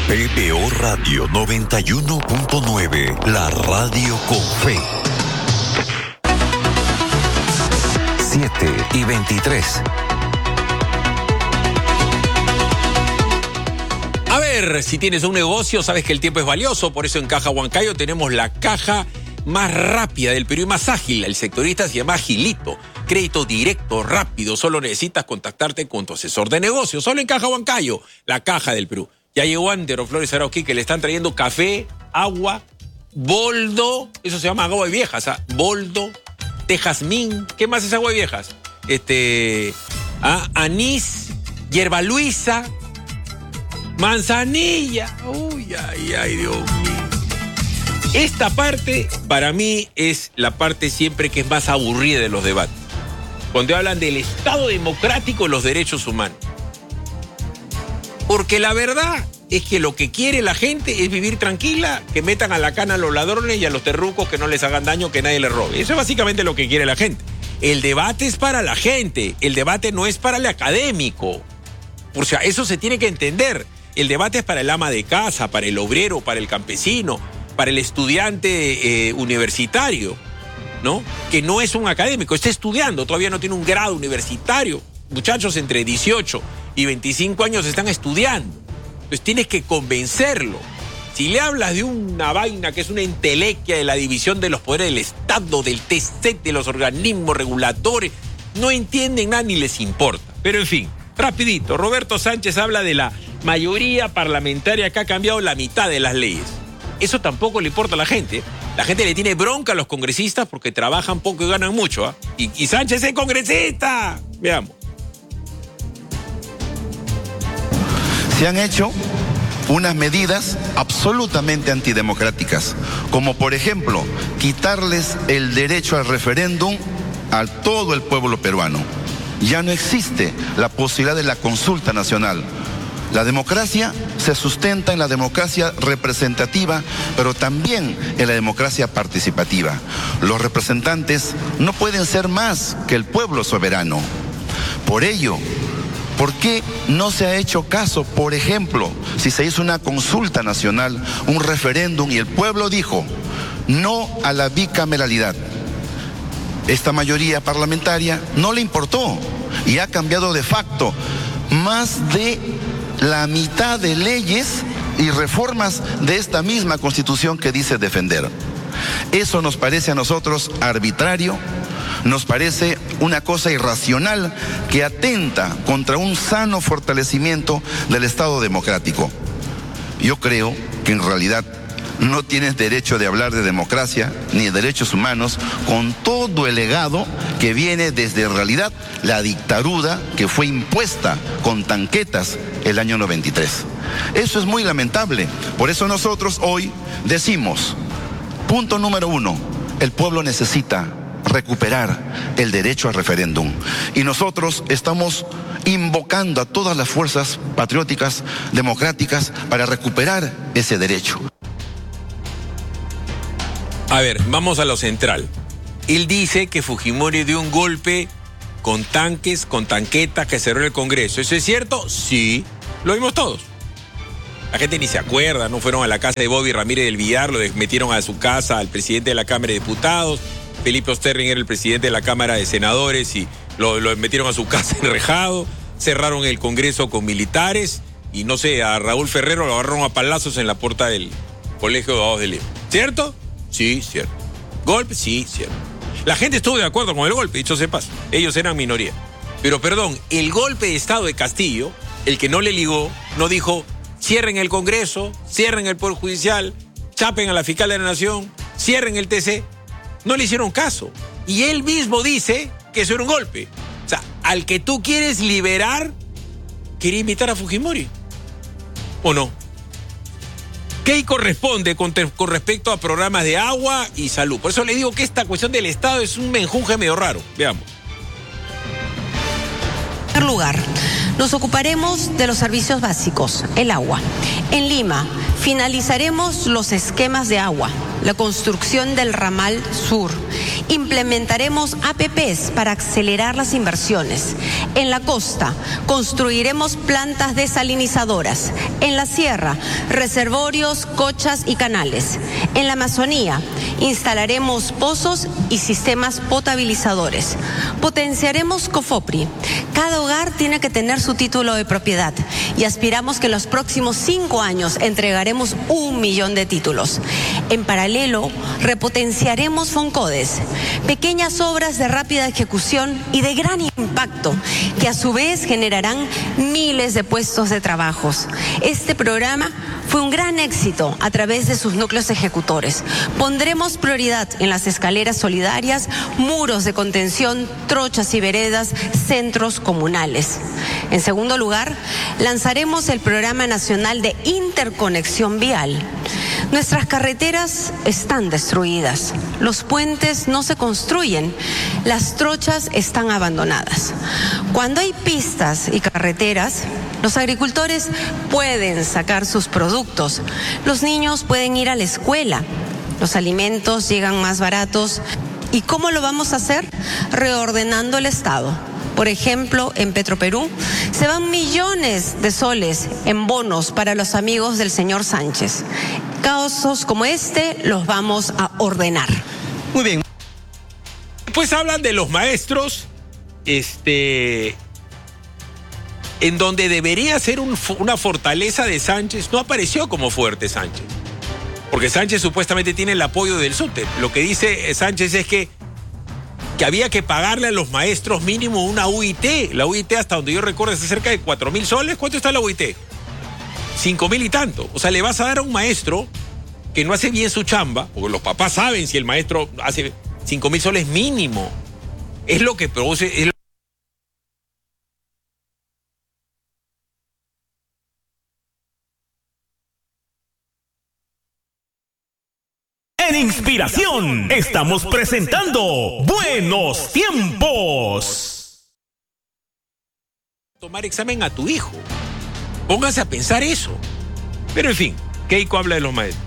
PPO Radio 91.9, la radio con fe. 7:23. A ver, si tienes un negocio, sabes que el tiempo es valioso, por eso en Caja Huancayo tenemos la caja más rápida del Perú y más ágil. El sectorista se llama Agilito. Crédito directo, rápido, solo necesitas contactarte con tu asesor de negocios. Solo en Caja Huancayo, la caja del Perú. Ya llegó Antero Flores Arauquí, que le están trayendo café, agua, boldo, eso se llama agua de viejas, ¿ah? Boldo, té jazmín, ¿qué más es agua de viejas? Anís, hierba luisa, manzanilla. Uy, ay, Dios mío. Esta parte, para mí, es la parte siempre que es más aburrida de los debates. Cuando hablan del Estado democrático y los derechos humanos. Porque la verdad es que lo que quiere la gente es vivir tranquila, que metan a la cana a los ladrones y a los terrucos, que no les hagan daño, que nadie les robe. Eso es básicamente lo que quiere la gente. El debate es para la gente, el debate no es para el académico. O sea, eso se tiene que entender. El debate es para el ama de casa, para el obrero, para el campesino, para el estudiante universitario, ¿no? Que no es un académico, está estudiando, todavía no tiene un grado universitario. Muchachos entre 18 y 25 años están estudiando. Entonces tienes que convencerlo. Si le hablas de una vaina que es una entelequia de la división de los poderes del Estado, del TC, de los organismos reguladores, no entienden nada ni les importa. Pero en fin, rapidito, Roberto Sánchez habla de la mayoría parlamentaria que ha cambiado la mitad de las leyes. Eso tampoco le importa a la gente. La gente le tiene bronca a los congresistas porque trabajan poco y ganan mucho, ¿ah? Y Sánchez es congresista. Veamos. Se han hecho unas medidas absolutamente antidemocráticas, como por ejemplo, quitarles el derecho al referéndum a todo el pueblo peruano. Ya no existe la posibilidad de la consulta nacional. La democracia se sustenta en la democracia representativa, pero también en la democracia participativa. Los representantes no pueden ser más que el pueblo soberano. Por ello, ¿por qué no se ha hecho caso? Por ejemplo, si se hizo una consulta nacional, un referéndum y el pueblo dijo no a la bicameralidad. Esta mayoría parlamentaria no le importó y ha cambiado de facto más de la mitad de leyes y reformas de esta misma Constitución que dice defender. Eso nos parece a nosotros arbitrario, nos parece una cosa irracional que atenta contra un sano fortalecimiento del Estado democrático. Yo creo que en realidad no tienes derecho de hablar de democracia ni de derechos humanos con todo el legado que viene desde en realidad la dictadura que fue impuesta con tanquetas el año 93. Eso es muy lamentable. Por eso nosotros hoy decimos, punto número 1, el pueblo necesita recuperar el derecho al referéndum. Y nosotros estamos invocando a todas las fuerzas patrióticas, democráticas, para recuperar ese derecho. A ver, vamos a lo central. Él dice que Fujimori dio un golpe con tanques, con tanquetas, que cerró el Congreso. ¿Eso es cierto? Sí, lo vimos todos. La gente ni se acuerda, no fueron a la casa de Bobby Ramírez del Villar, lo metieron a su casa al presidente de la Cámara de Diputados. Felipe Osterring era el presidente de la Cámara de Senadores y lo metieron a su casa enrejado. Cerraron el Congreso con militares y no sé, a Raúl Ferrero lo agarraron a palazos en la puerta del Colegio de Abogados de Lima. ¿Cierto? Sí, cierto. ¿Golpe? Sí, cierto. La gente estuvo de acuerdo con el golpe, dicho sea de paso. Ellos eran minoría. Pero perdón, el golpe de Estado de Castillo, el que no le ligó, no dijo cierren el Congreso, cierren el Poder Judicial, chapen a la Fiscal de la Nación, cierren el TC. No le hicieron caso. Y él mismo dice que eso era un golpe. O sea, al que tú quieres liberar, quería invitar a Fujimori. ¿O no? ¿Qué corresponde con respecto a programas de agua y salud? Por eso le digo que esta cuestión del Estado es un menjunje medio raro. Veamos. En primer lugar, nos ocuparemos de los servicios básicos, el agua. En Lima, finalizaremos los esquemas de agua, la construcción del ramal sur Implementaremos APPs para acelerar las inversiones. En la costa, construiremos plantas desalinizadoras. En la sierra, reservorios, cochas y canales. En la Amazonía, instalaremos pozos y sistemas potabilizadores. Potenciaremos COFOPRI. Cada hogar tiene que tener su título de propiedad y aspiramos que en los próximos 5 años entregaremos 1 millón de títulos. En paralelo, repotenciaremos FONCODES, pequeñas obras de rápida ejecución y de gran impacto, que a su vez generarán miles de puestos de trabajo. Este programa fue un gran éxito a través de sus núcleos ejecutores. Pondremos prioridad en las escaleras solidarias, muros de contención, trochas y veredas, centros comunales. En segundo lugar, lanzaremos el Programa Nacional de Interconexión Vial. Nuestras carreteras están destruidas, los puentes no se construyen, las trochas están abandonadas. Cuando hay pistas y carreteras, los agricultores pueden sacar sus productos, los niños pueden ir a la escuela, los alimentos llegan más baratos. ¿Y cómo lo vamos a hacer? Reordenando el Estado. Por ejemplo, en Petroperú se van millones de soles en bonos para los amigos del señor Sánchez. Casos como este los vamos a ordenar. Muy bien. Pues hablan de los maestros, en donde debería ser una fortaleza de Sánchez. No apareció como fuerte Sánchez, porque Sánchez supuestamente tiene el apoyo del SUTEP. Lo que dice Sánchez es que había que pagarle a los maestros mínimo una UIT. La UIT, hasta donde yo recuerdo, está cerca de 4.000 soles. ¿Cuánto está la UIT? 5.000 y tanto. O sea, le vas a dar a un maestro que no hace bien su chamba, porque los papás saben si el maestro hace 5.000 soles mínimo. Es lo que produce... En Inspiración estamos presentando Buenos Tiempos. Tomar examen a tu hijo. Póngase a pensar eso. Pero en fin, Keiko habla de los maestros.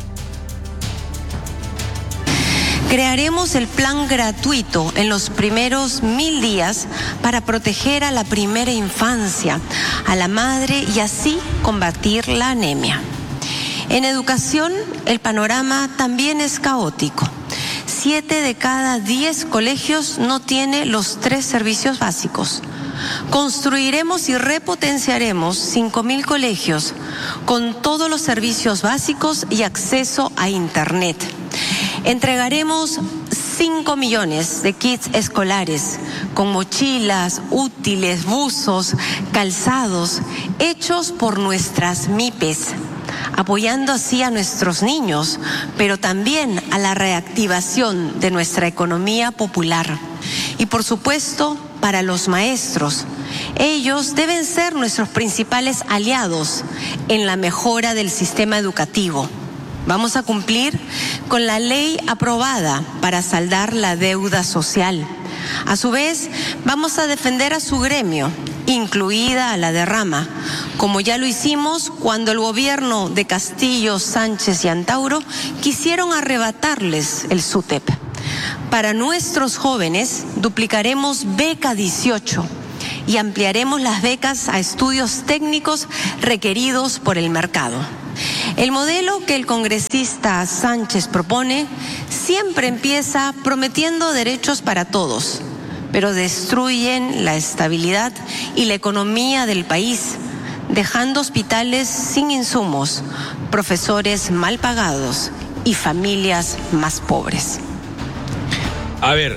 Crearemos el plan gratuito en los primeros 1000 días para proteger a la primera infancia, a la madre y así combatir la anemia. En educación, el panorama también es caótico. 7 de cada 10 colegios no tiene los 3 servicios básicos. Construiremos y repotenciaremos 5.000 colegios con todos los servicios básicos y acceso a Internet. Entregaremos 5 millones de kits escolares con mochilas, útiles, buzos, calzados, hechos por nuestras MIPES, apoyando así a nuestros niños, pero también a la reactivación de nuestra economía popular. Y por supuesto, para los maestros, ellos deben ser nuestros principales aliados en la mejora del sistema educativo. Vamos a cumplir con la ley aprobada para saldar la deuda social. A su vez, vamos a defender a su gremio, incluida a la derrama, como ya lo hicimos cuando el gobierno de Castillo, Sánchez y Antauro quisieron arrebatarles el SUTEP. Para nuestros jóvenes, duplicaremos Beca 18 y ampliaremos las becas a estudios técnicos requeridos por el mercado. El modelo que el congresista Sánchez propone siempre empieza prometiendo derechos para todos, pero destruyen la estabilidad y la economía del país, dejando hospitales sin insumos, profesores mal pagados y familias más pobres. A ver,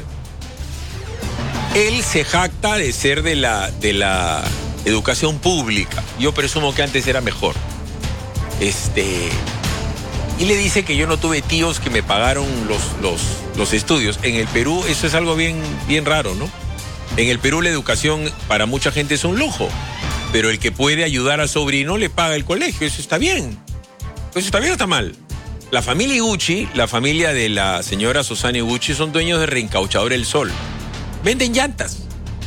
él se jacta de ser de la educación pública. Yo presumo que antes era mejor. Y le dice que yo no tuve tíos que me pagaron los estudios. En el Perú eso es algo bien raro, ¿no? En el Perú la educación para mucha gente es un lujo, pero el que puede ayudar al sobrino le paga el colegio. Eso está bien. ¿Eso está bien o está mal? La familia Iguchi, la familia de la señora Susana Iguchi, son dueños de Reencauchador El Sol. Venden llantas.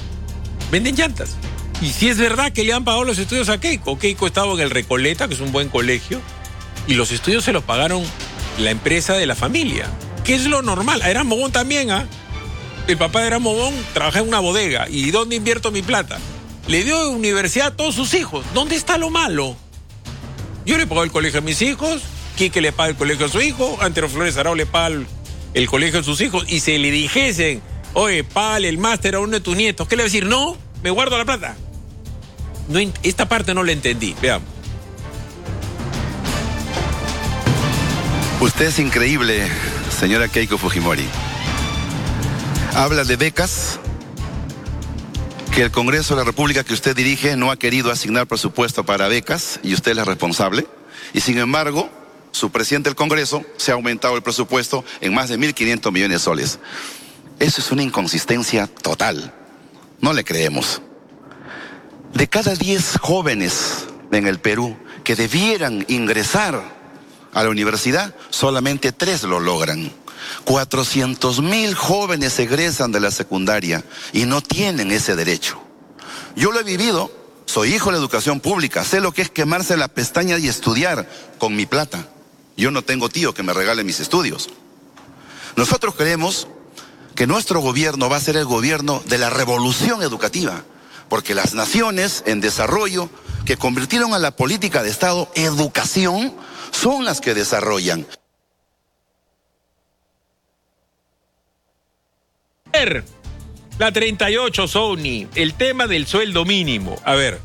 Y si es verdad que le han pagado los estudios a Keiko. Keiko estaba en el Recoleta, que es un buen colegio, y los estudios se los pagaron la empresa de la familia, que es lo normal. A Eran Mogón también, El papá de Ramón trabaja en una bodega. ¿Y dónde invierto mi plata? Le dio universidad a todos sus hijos. ¿Dónde está lo malo? Yo le pago el colegio a mis hijos, Quique le paga el colegio a su hijo, Antero Flores Arau le paga el colegio a sus hijos, y se le dijesen, oye, págale el máster a uno de tus nietos, ¿qué le va a decir? No, me guardo la plata. No, esta parte no la entendí, veamos. Usted es increíble, señora Keiko Fujimori. Habla de becas, que el Congreso de la República que usted dirige no ha querido asignar presupuesto para becas y usted es la responsable. Y sin embargo, su presidente del Congreso se ha aumentado el presupuesto en más de 1.500 millones de soles. Eso es una inconsistencia total. No le creemos. De cada 10 jóvenes en el Perú que debieran ingresar a la universidad, solamente 3 lo logran. 400.000 jóvenes egresan de la secundaria y no tienen ese derecho. Yo lo he vivido, soy hijo de la educación pública, sé lo que es quemarse la pestaña y estudiar con mi plata. Yo no tengo tío que me regale mis estudios. Nosotros creemos que nuestro gobierno va a ser el gobierno de la revolución educativa, porque las naciones en desarrollo que convirtieron a la política de Estado educación son las que desarrollan. La 38, Sony, el tema del sueldo mínimo. A ver,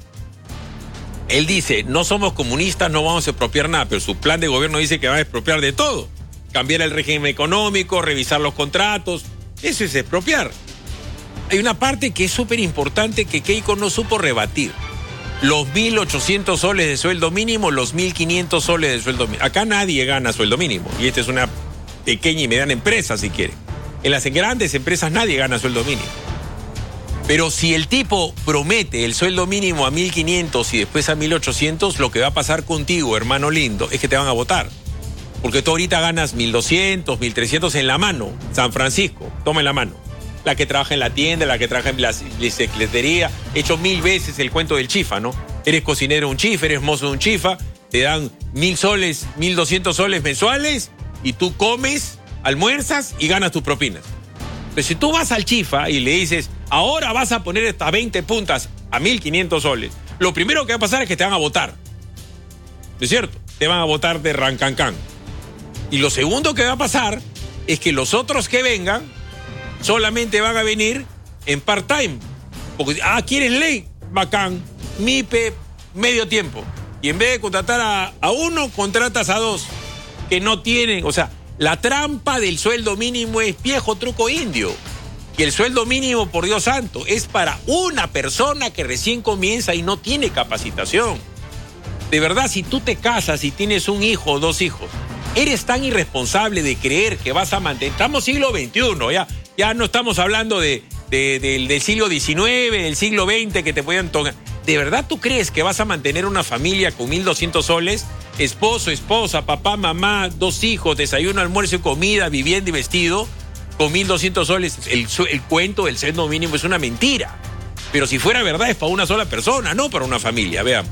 él dice, no somos comunistas, no vamos a expropiar nada, pero su plan de gobierno dice que va a expropiar de todo. Cambiar el régimen económico, revisar los contratos, eso es expropiar. Hay una parte que es súper importante que Keiko no supo rebatir. Los 1.800 soles de sueldo mínimo, los 1.500 soles de sueldo mínimo. Acá nadie gana sueldo mínimo, y esta es una pequeña y mediana empresa, si quiere. En las grandes empresas nadie gana sueldo mínimo. Pero si el tipo promete el sueldo mínimo a 1.500 y después a 1.800, lo que va a pasar contigo, hermano lindo, es que te van a votar. Porque tú ahorita ganas 1.200, 1.300 en la mano. San Francisco, toma en la mano. La que trabaja en la tienda, la que trabaja en la bicicletería. He hecho 1000 veces el cuento del chifa, ¿no? Eres cocinero de un chifa, eres mozo de un chifa, te dan 1.000 soles, 1.200 soles mensuales y tú comes, almuerzas y ganas tus propinas. Pero si tú vas al chifa y le dices, ahora vas a poner estas 20 puntas a 1.500 soles, lo primero que va a pasar es que te van a votar. ¿No es cierto? Te van a votar de rancancán. Y lo segundo que va a pasar es que los otros que vengan solamente van a venir en part-time. Porque, ¿quieres ley? Bacán. MIPE, medio tiempo. Y en vez de contratar a uno, contratas a 2 que no tienen, o sea, la trampa del sueldo mínimo es viejo truco indio. Y el sueldo mínimo, por Dios santo, es para una persona que recién comienza y no tiene capacitación. De verdad, si tú te casas y tienes un hijo o 2 hijos, eres tan irresponsable de creer que vas a mantener... Estamos siglo XXI, ya no estamos hablando del siglo XIX, del siglo XX que te podían tocar. ¿De verdad tú crees que vas a mantener una familia con 1.200 soles? Esposo, esposa, papá, mamá, 2 hijos, desayuno, almuerzo y comida, vivienda y vestido, con 1.200 soles. El cuento del sueldo mínimo es una mentira. Pero si fuera verdad es para una sola persona, no para una familia. Veamos.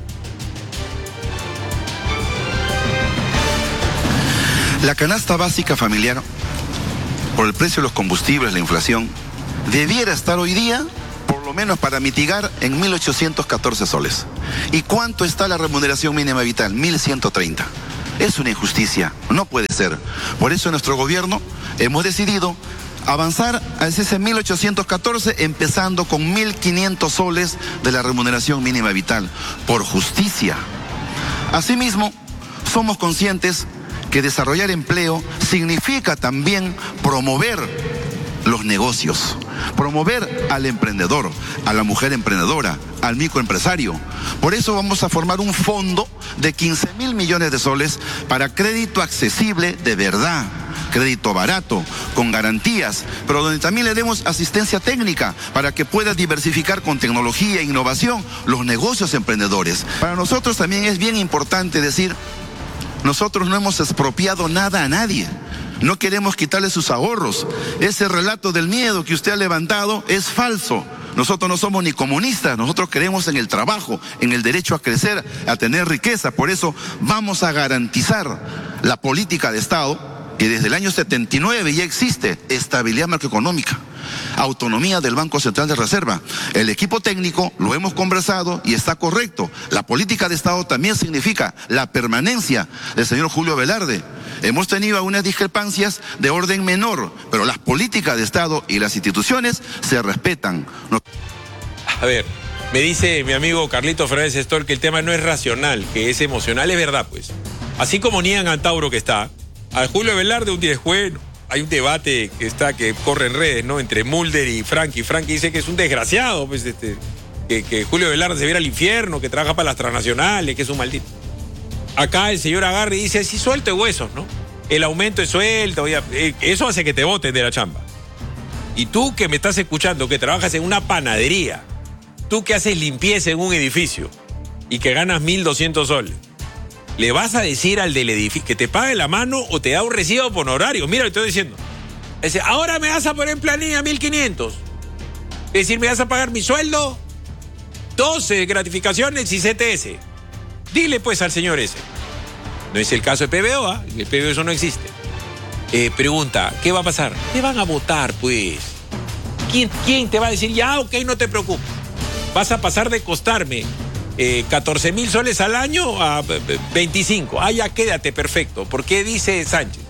La canasta básica familiar, por el precio de los combustibles, la inflación, debiera estar hoy día, por lo menos para mitigar, en 1.814 soles. ¿Y cuánto está la remuneración mínima vital? 1.130. Es una injusticia, no puede ser. Por eso en nuestro gobierno hemos decidido avanzar a ese 1.814, empezando con 1.500 soles de la remuneración mínima vital, por justicia. Asimismo, somos conscientes que desarrollar empleo significa también promover los negocios, promover al emprendedor, a la mujer emprendedora, al microempresario. Por eso vamos a formar un fondo de 15.000 millones de soles para crédito accesible de verdad, crédito barato, con garantías, pero donde también le demos asistencia técnica para que pueda diversificar con tecnología e innovación los negocios emprendedores. Para nosotros también es bien importante decir, nosotros no hemos expropiado nada a nadie. No queremos quitarle sus ahorros. Ese relato del miedo que usted ha levantado es falso. Nosotros no somos ni comunistas, nosotros creemos en el trabajo, en el derecho a crecer, a tener riqueza. Por eso vamos a garantizar la política de Estado, que desde el año 79 ya existe estabilidad macroeconómica. autonomía del Banco Central de Reserva. El equipo técnico lo hemos conversado y está correcto. La política de Estado también significa la permanencia del señor Julio Velarde. Hemos tenido algunas discrepancias de orden menor, pero las políticas de Estado y las instituciones se respetan. A ver, me dice mi amigo Carlito Fernández Stoll que el tema no es racional, que es emocional. Es verdad, pues. Así como niegan a Tauro que está, a Julio Velarde un día después hay un debate que corre en redes, ¿no? Entre Mulder y Frankie. Frankie dice que es un desgraciado, pues, que Julio Velarde se viera al infierno, que trabaja para las transnacionales, que es un maldito. Acá el señor agarra y dice, sí, suelto huesos, ¿no? El aumento es suelto, eso hace que te boten de la chamba. Y tú que me estás escuchando, que trabajas en una panadería, tú que haces limpieza en un edificio y que ganas 1.200 soles, ¿le vas a decir al del edificio que te pague la mano o te da un recibo por honorario? Mira, le estoy diciendo. Dice, ahora me vas a poner en planilla 1.500. Es decir, me vas a pagar mi sueldo, 12 gratificaciones y CTS. Dile pues al señor ese. No es el caso de PBO, ¿ah? El PBO eso no existe. Pregunta, ¿qué va a pasar? Te van a votar, pues. ¿Quién te va a decir, ya, ok, no te preocupes? Vas a pasar de costarme 14.000 soles al año a 25. Ah, ya quédate, perfecto. ¿Por qué dice Sánchez?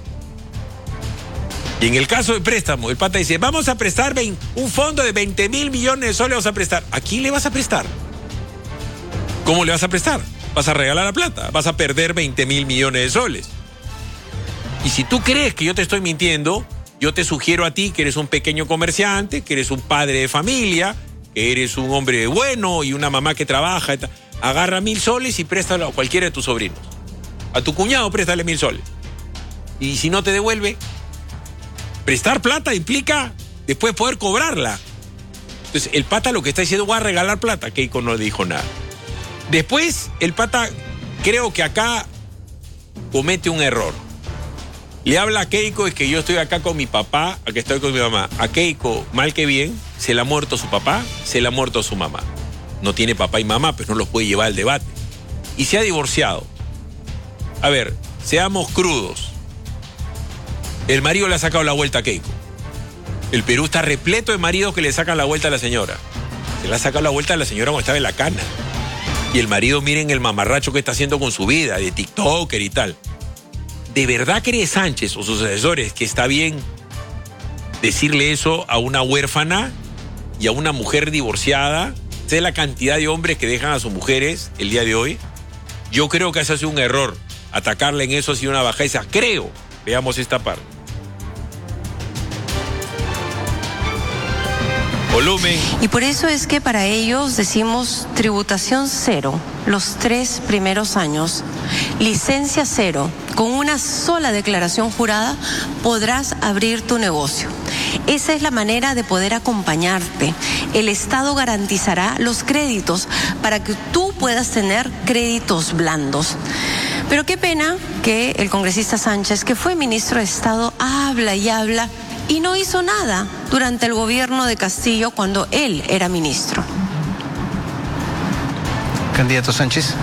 Y en el caso de préstamo, el pata dice, vamos a prestar un fondo de 20.000 millones de soles, vamos a prestar. ¿A quién le vas a prestar? ¿Cómo le vas a prestar? Vas a regalar la plata, vas a perder 20.000 millones de soles. Y si tú crees que yo te estoy mintiendo, yo te sugiero a ti que eres un pequeño comerciante, que eres un padre de familia, que eres un hombre bueno y una mamá que trabaja. Agarra 1.000 soles y préstalo a cualquiera de tus sobrinos. A tu cuñado préstale 1.000 soles. Y si no te devuelve, prestar plata implica después poder cobrarla. Entonces el pata lo que está diciendo, voy a regalar plata. Keiko no dijo nada. Después, el pata, creo que acá comete un error. Le habla a Keiko, es que yo estoy acá con mi papá, a que estoy con mi mamá. A Keiko, mal que bien, se le ha muerto su papá, se le ha muerto su mamá. No tiene papá y mamá, pues no los puede llevar al debate. Y se ha divorciado. A ver, seamos crudos. El marido le ha sacado la vuelta a Keiko. El Perú está repleto de maridos que le sacan la vuelta a la señora. Se le ha sacado la vuelta a la señora cuando estaba en la cana. Y el marido, miren el mamarracho que está haciendo con su vida, de TikToker y tal. ¿De verdad cree Sánchez o sus asesores que está bien decirle eso a una huérfana y a una mujer divorciada? ¿Sé la cantidad de hombres que dejan a sus mujeres el día de hoy? Yo creo que eso ha sido un error. Atacarle en eso ha sido una bajeza. Creo. Veamos esta parte. Volumen. Y por eso es que para ellos decimos tributación cero los 3 primeros años, licencia cero, con una sola declaración jurada podrás abrir tu negocio. Esa es la manera de poder acompañarte. El Estado garantizará los créditos para que tú puedas tener créditos blandos. Pero qué pena que el congresista Sánchez, que fue ministro de Estado, habla y habla y no hizo nada durante el gobierno de Castillo cuando él era ministro. Candidato Sánchez.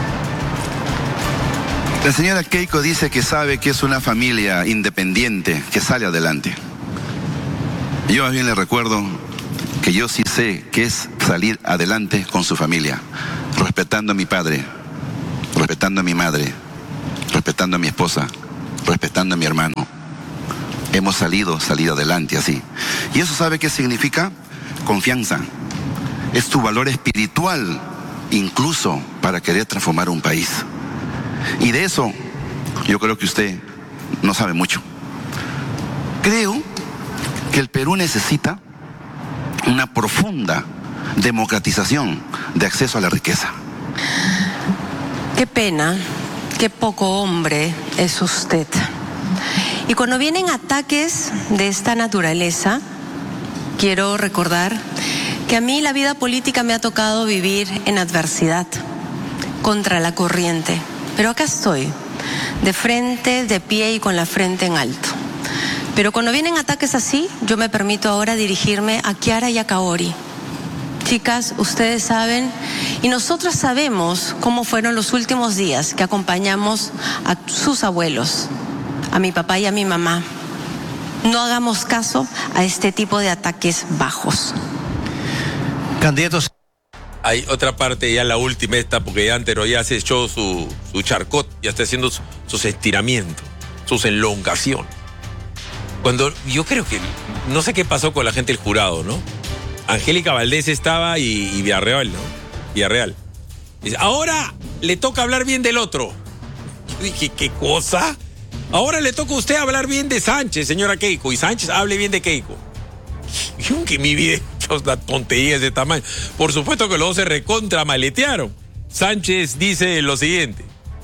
La señora Keiko dice que sabe que es una familia independiente, que sale adelante. Yo más bien le recuerdo que yo sí sé que es salir adelante con su familia, respetando a mi padre, respetando a mi madre, respetando a mi esposa, respetando a mi hermano. Hemos salido adelante así. ¿Y eso sabe qué significa? Confianza. Es tu valor espiritual, incluso para querer transformar un país. Y de eso, yo creo que usted no sabe mucho. Creo que el Perú necesita una profunda democratización de acceso a la riqueza. Qué pena, qué poco hombre es usted. Y cuando vienen ataques de esta naturaleza, quiero recordar que a mí la vida política me ha tocado vivir en adversidad, contra la corriente. Pero acá estoy, de frente, de pie y con la frente en alto. Pero cuando vienen ataques así, yo me permito ahora dirigirme a Kiara y a Kaori. Chicas, ustedes saben, y nosotras sabemos cómo fueron los últimos días que acompañamos a sus abuelos, a mi papá y a mi mamá. No hagamos caso a este tipo de ataques bajos. Candidatos. Hay otra parte, ya la última esta, porque ya Antero ya se echó su charcot, ya está haciendo sus estiramientos, sus elongaciones. Cuando yo creo que, no sé qué pasó con la gente del jurado, ¿no? Angélica Valdés estaba y Villarreal, ¿no? Villarreal. Dice, ahora le toca hablar bien del otro. Yo dije, ¿qué cosa? Ahora le toca a usted hablar bien de Sánchez, señora Keiko, y Sánchez hable bien de Keiko. Yo que mi vida he hecho una tontería de ese tamaño. Por supuesto que los dos se recontra maletearon. Sánchez dice lo siguiente.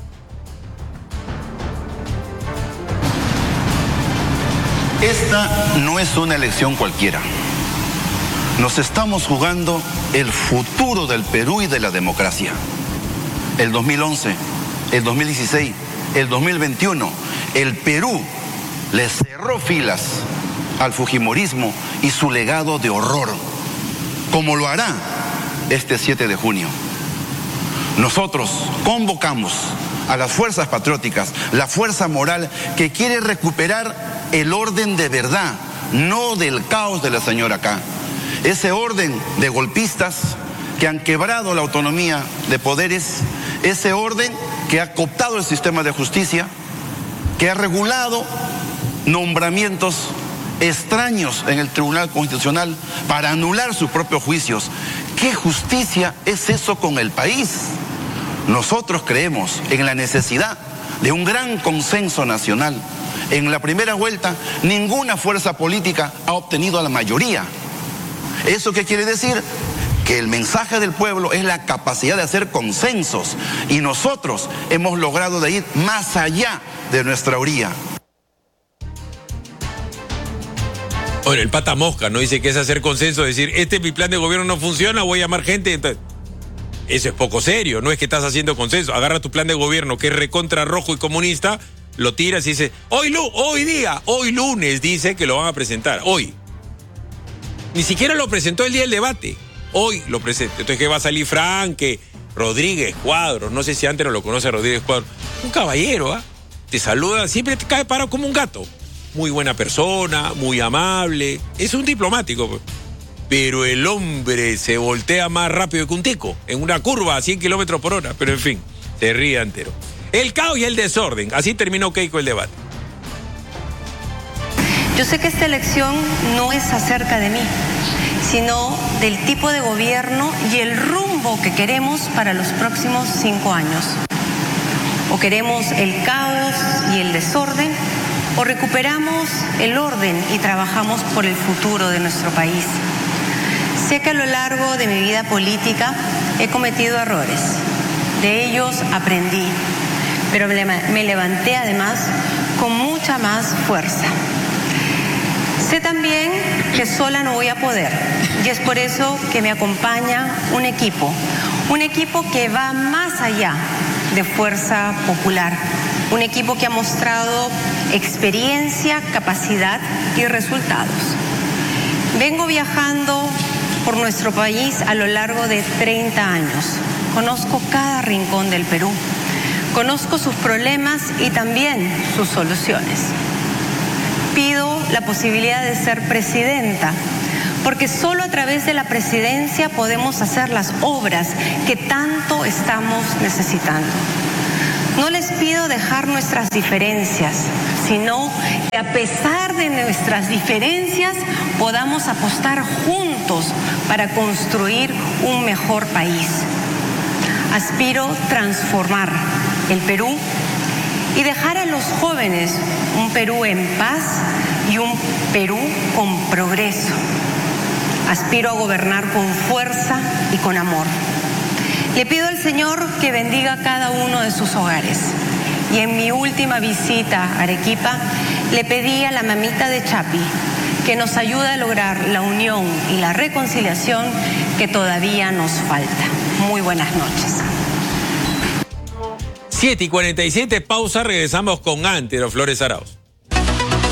Esta no es una elección cualquiera. Nos estamos jugando el futuro del Perú y de la democracia. El 2011, el 2016, el 2021, el Perú le cerró filas al fujimorismo y su legado de horror, como lo hará este 7 de junio. Nosotros convocamos a las fuerzas patrióticas, la fuerza moral que quiere recuperar el orden de verdad, no del caos de la señora K. Ese orden de golpistas que han quebrado la autonomía de poderes, ese orden que ha cooptado el sistema de justicia, que ha regulado nombramientos extraños en el Tribunal Constitucional para anular sus propios juicios. ¿Qué justicia es eso con el país? Nosotros creemos en la necesidad de un gran consenso nacional. En la primera vuelta, ninguna fuerza política ha obtenido la mayoría. ¿Eso qué quiere decir? Que el mensaje del pueblo es la capacidad de hacer consensos, y nosotros hemos logrado de ir más allá de nuestra orilla. Bueno, el pata mosca, ¿no? Dice que es hacer consenso, decir, mi plan de gobierno no funciona, voy a llamar gente. Entonces, eso es poco serio, no es que estás haciendo consenso. Agarra tu plan de gobierno, que es recontra rojo y comunista, lo tiras y dice, hoy lunes dice que lo van a presentar, hoy. Ni siquiera lo presentó el día del debate, hoy lo presenta. Entonces, que va a salir Franque, Rodríguez Cuadros, no sé si antes no lo conoce Rodríguez Cuadros, un caballero, ¿ah? Te saluda, siempre te cae parado como un gato. Muy buena persona, muy amable, es un diplomático, pues. Pero el hombre se voltea más rápido que un tico, en una curva a 100 kilómetros por hora, pero en fin, se ríe Antero. El caos y el desorden, así terminó Keiko el debate. Yo sé que esta elección no es acerca de mí, sino del tipo de gobierno y el rumbo que queremos para los próximos 5 años. O queremos el caos y el desorden, o recuperamos el orden y trabajamos por el futuro de nuestro país. Sé que a lo largo de mi vida política he cometido errores. De ellos aprendí, pero me levanté además con mucha más fuerza. Sé también que sola no voy a poder, y es por eso que me acompaña un equipo que va más allá de fuerza popular, un equipo que ha mostrado experiencia, capacidad y resultados. Vengo viajando por nuestro país a lo largo de 30 años. Conozco cada rincón del Perú. Conozco sus problemas y también sus soluciones. Pido la posibilidad de ser presidenta, porque solo a través de la presidencia podemos hacer las obras que tanto estamos necesitando. No les pido dejar nuestras diferencias, sino que a pesar de nuestras diferencias podamos apostar juntos para construir un mejor país. Aspiro transformar el Perú y dejar a los jóvenes un Perú en paz y un Perú con progreso. Aspiro a gobernar con fuerza y con amor. Le pido al Señor que bendiga cada uno de sus hogares. Y en mi última visita a Arequipa, le pedí a la mamita de Chapi que nos ayude a lograr la unión y la reconciliación que todavía nos falta. Muy buenas noches. 7:47, pausa, regresamos con Antero Flores Arauz.